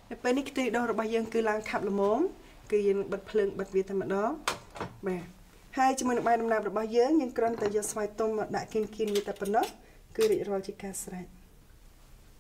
ពេលនេះខ្ទិះដូងរបស់យើងគឺឡើងខាប់ល្មមគឺយើងបិទភ្លើងបិទវាតែម្ដងបាទហើយជាមួយនឹងបាយដំណើបរបស់យើងគ្រាន់តែយកស្វាយទុំមកដាក់គៀនវាតែប៉ុណ្ណោះគឺរួចរាល់ជាការស្រេច